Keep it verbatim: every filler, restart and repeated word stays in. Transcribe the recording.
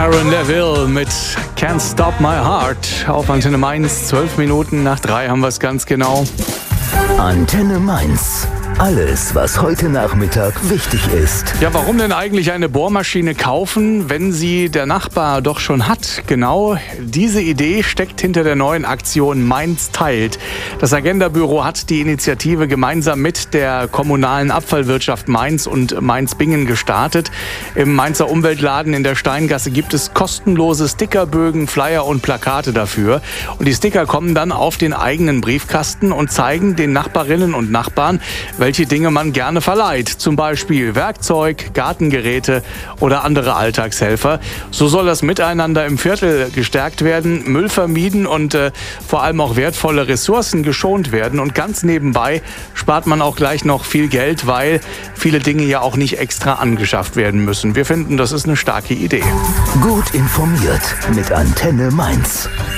Aaron Neville mit Can't Stop My Heart auf Antenne Mainz. Zwölf Minuten nach drei haben wir es ganz genau. Antenne Mainz. Alles, was heute Nachmittag wichtig ist. Ja, warum denn eigentlich eine Bohrmaschine kaufen, wenn sie der Nachbar doch schon hat? Genau diese Idee steckt hinter der neuen Aktion Mainz teilt. Das Agenda-Büro hat die Initiative gemeinsam mit der kommunalen Abfallwirtschaft Mainz und Mainz-Bingen gestartet. Im Mainzer Umweltladen in der Steingasse gibt es kostenlose Stickerbögen, Flyer und Plakate dafür. Und die Sticker kommen dann auf den eigenen Briefkasten und zeigen den Nachbarinnen und Nachbarn, welche Dinge man gerne verleiht. Zum Beispiel Werkzeug, Gartengeräte oder andere Alltagshelfer. So soll das Miteinander im Viertel gestärkt werden, Müll vermieden und äh, vor allem auch wertvolle Ressourcen geschont werden. Und ganz nebenbei spart man auch gleich noch viel Geld, weil viele Dinge ja auch nicht extra angeschafft werden müssen. Wir finden, das ist eine starke Idee. Gut informiert mit Antenne Mainz.